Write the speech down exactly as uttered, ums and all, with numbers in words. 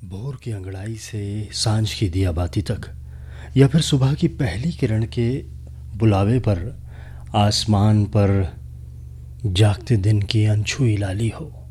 भोर की अंगड़ाई से सांझ की दियाबाती तक, या फिर सुबह की पहली किरण के बुलावे पर आसमान पर जागते दिन की अनछुई लाली हो।